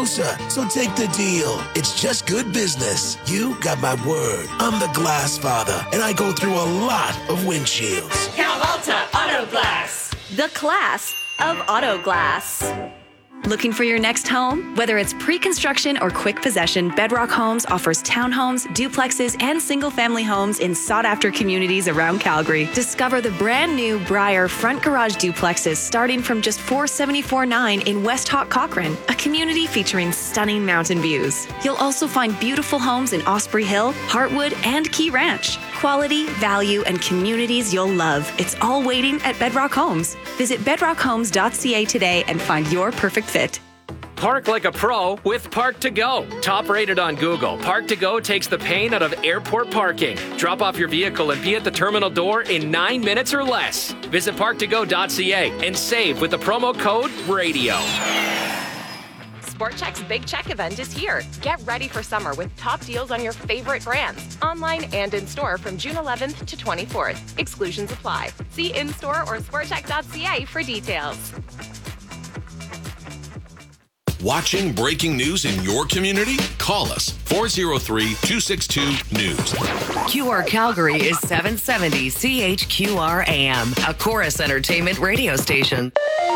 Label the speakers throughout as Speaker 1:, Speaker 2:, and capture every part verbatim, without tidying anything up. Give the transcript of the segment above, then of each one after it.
Speaker 1: closer, so take the deal. It's just good business. You got my word. I'm the Glass Father, and I go through a lot of windshields.
Speaker 2: Cal Alta Auto Glass.
Speaker 3: The class of auto glass. Looking for your next home? Whether it's pre-construction or quick possession, Bedrock Homes offers townhomes, duplexes, and single-family homes in sought-after communities around Calgary. Discover the brand-new Briar front garage duplexes starting from just four hundred seventy-four dollars and nine cents in West Hawk Cochrane, a community featuring stunning mountain views. You'll also find beautiful homes in Osprey Hill, Heartwood, and Key Ranch. Quality, value, and communities you'll love. It's all waiting at Bedrock Homes. Visit bedrock homes dot c a today and find your perfect fit.
Speaker 4: Park like a pro with Park to Go. Top rated on Google, Park to Go takes the pain out of airport parking. Drop off your vehicle and be at the terminal door in nine minutes or less. Visit park to go dot c a and save with the promo code RADIO.
Speaker 5: Sport Chek's Big Check event is here. Get ready for summer with top deals on your favorite brands, online and in-store from June eleventh to twenty-fourth. Exclusions apply. See in-store or sport chek dot c a for details.
Speaker 6: Watching breaking news in your community? Call us four oh three, two six two, news.
Speaker 7: Q R Calgary is seven seventy C H Q R A M, a Chorus Entertainment radio station.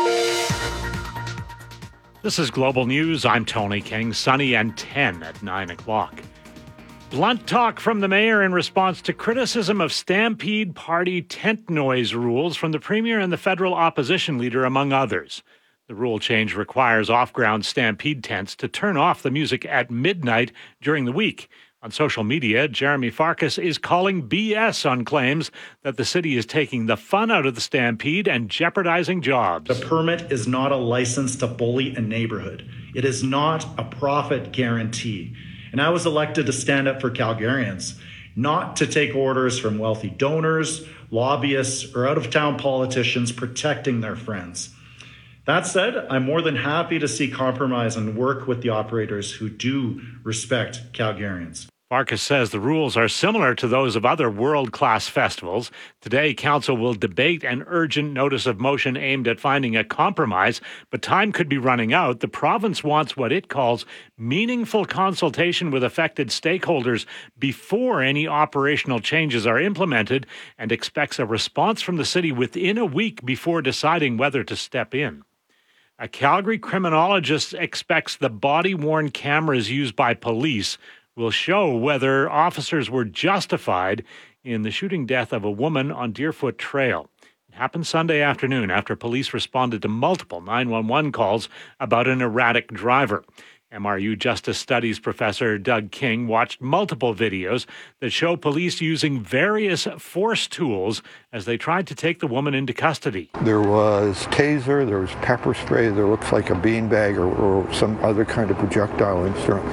Speaker 8: This is Global News. I'm Tony King. Sunny and ten at nine o'clock. Blunt talk from the mayor in response to criticism of Stampede Party tent noise rules from the premier and the federal opposition leader, among others. The rule change requires off-ground Stampede tents to turn off the music at midnight during the week. On social media, Jeremy Farkas is calling B S on claims that the city is taking the fun out of the Stampede and jeopardizing jobs.
Speaker 9: The permit is not a license to bully a neighborhood. It is not a profit guarantee. And I was elected to stand up for Calgarians, not to take orders from wealthy donors, lobbyists, or out-of-town politicians protecting their friends. That said, I'm more than happy to see compromise and work with the operators who do respect Calgarians.
Speaker 8: Farkas says the rules are similar to those of other world-class festivals. Today, Council will debate an urgent notice of motion aimed at finding a compromise, but time could be running out. The province wants what it calls meaningful consultation with affected stakeholders before any operational changes are implemented and expects a response from the city within a week before deciding whether to step in. A Calgary criminologist expects the body-worn cameras used by police will show whether officers were justified in the shooting death of a woman on Deerfoot Trail. It happened Sunday afternoon after police responded to multiple nine one one calls about an erratic driver. M R U Justice Studies professor Doug King watched multiple videos that show police using various force tools as they tried to take the woman into custody.
Speaker 10: There was taser, there was pepper spray, there looks like a beanbag or, or some other kind of projectile instrument.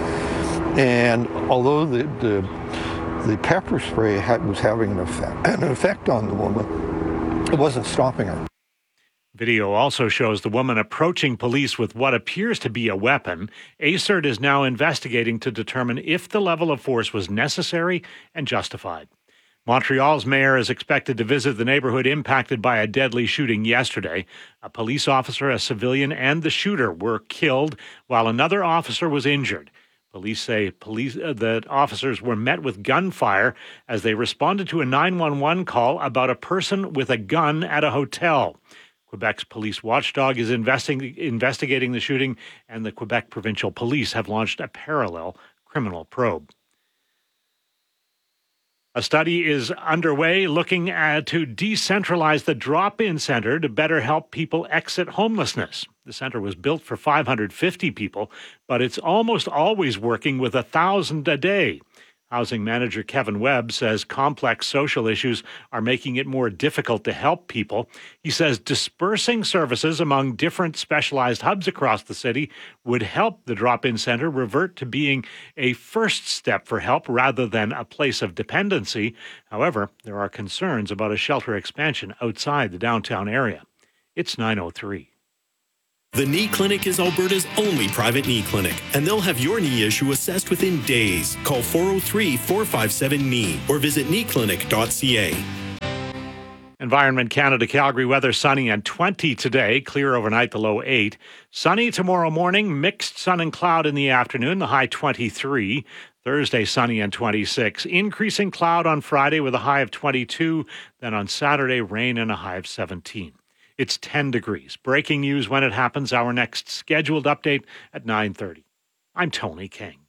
Speaker 10: And although the the, the pepper spray had, was having an effect, an effect on the woman, it wasn't stopping her.
Speaker 8: Video also shows the woman approaching police with what appears to be a weapon. A C E R T is now investigating to determine if the level of force was necessary and justified. Montreal's mayor is expected to visit the neighborhood impacted by a deadly shooting yesterday. A police officer, a civilian, and the shooter were killed, while another officer was injured. Police say police uh, that officers were met with gunfire as they responded to a nine one one call about a person with a gun at a hotel. Quebec's police watchdog is investing, investigating the shooting, and the Quebec Provincial Police have launched a parallel criminal probe. A study is underway looking at, to decentralize the drop-in center to better help people exit homelessness. The center was built for five hundred fifty people, but it's almost always working with one thousand a day. Housing manager Kevin Webb says complex social issues are making it more difficult to help people. He says dispersing services among different specialized hubs across the city would help the drop-in center revert to being a first step for help rather than a place of dependency. However, there are concerns about a shelter expansion outside the downtown area. It's nine oh three.
Speaker 11: The Knee Clinic is Alberta's only private knee clinic, and they'll have your knee issue assessed within days. Call four oh three, four five seven, K N E E or visit knee clinic dot c a.
Speaker 8: Environment Canada Calgary weather, sunny and twenty today. Clear overnight, the low eight. Sunny tomorrow morning, mixed sun and cloud in the afternoon, the high twenty-three. Thursday, sunny and twenty-six. Increasing cloud on Friday with a high of twenty-two. Then on Saturday, rain and a high of seventeen. It's ten degrees. Breaking news when it happens. Our next scheduled update at nine thirty. I'm Tony King.